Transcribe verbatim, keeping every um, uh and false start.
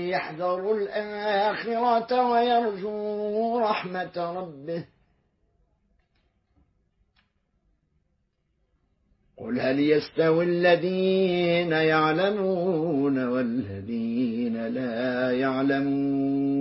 يحذر الآخرة ويرجو رحمة ربه قل هل يستوي الذين يعلمون والذين لا يعلمون